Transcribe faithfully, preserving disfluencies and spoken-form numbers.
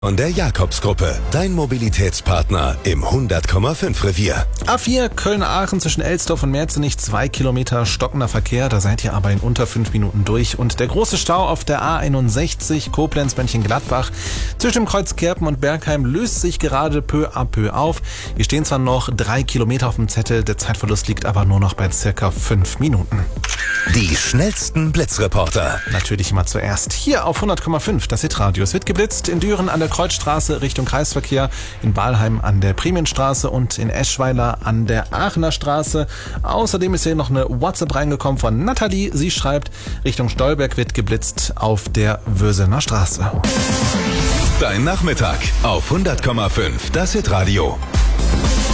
Von der Jakobsgruppe, dein Mobilitätspartner im hundert Komma fünf Revier. A vier Köln-Aachen zwischen Elsdorf und Merzenich, zwei Kilometer stockender Verkehr, da seid ihr aber in unter fünf Minuten durch. Und der große Stau auf der A einundsechzig Koblenz-Mönchengladbach zwischen dem Kreuz Kerpen und Bergheim löst sich gerade peu à peu auf. Wir stehen zwar noch drei Kilometer auf dem Zettel, der Zeitverlust liegt aber nur noch bei circa fünf Minuten. Die schnellsten Blitzreporter. Natürlich immer zuerst hier auf hundert Komma fünf, das Hitradio. Es wird geblitzt in Düren an der Kreuzstraße Richtung Kreisverkehr, in Balheim an der Prämienstraße und in Eschweiler an der Aachener Straße. Außerdem ist hier noch eine WhatsApp reingekommen von Nathalie. Sie schreibt, Richtung Stolberg wird geblitzt auf der Würsener Straße. Dein Nachmittag auf hundert Komma fünf, das Hitradio.